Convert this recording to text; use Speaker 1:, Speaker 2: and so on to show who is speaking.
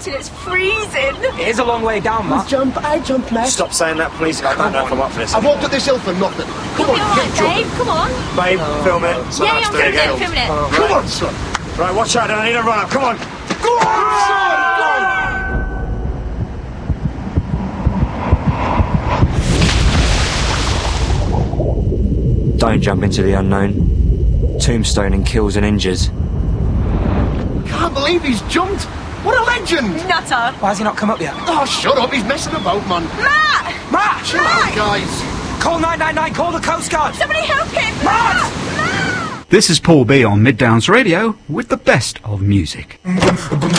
Speaker 1: mountain, it's freezing.
Speaker 2: It is a long way down, Matt.
Speaker 3: I jump, mate.
Speaker 4: Stop saying that, please. I don't know if I'm up for this.
Speaker 3: I've walked up this hill for nothing. Come
Speaker 1: You'll
Speaker 3: on,
Speaker 1: be alright,
Speaker 3: get jumping.
Speaker 1: babe, come on.
Speaker 4: Babe, film it. So
Speaker 1: Yeah,
Speaker 4: that's
Speaker 1: I'm
Speaker 4: doing
Speaker 1: filming it.
Speaker 3: Come on, son.
Speaker 4: Right, watch out, I need a run-up. Come on.
Speaker 3: Go on, son. Go on.
Speaker 4: Don't jump into the unknown. Tombstoning kills and injures.
Speaker 3: Can't believe he's jumped. What a legend.
Speaker 1: Nutter.
Speaker 2: Why has he not come up yet?
Speaker 3: Oh, shut up. He's messing about, man.
Speaker 1: Matt!
Speaker 2: Matt!
Speaker 3: Chill out, guys.
Speaker 2: Call 999, call the Coast Guard!
Speaker 1: Somebody help him! Matt!
Speaker 5: This is Paul B on Mid Downs Radio with the best of music.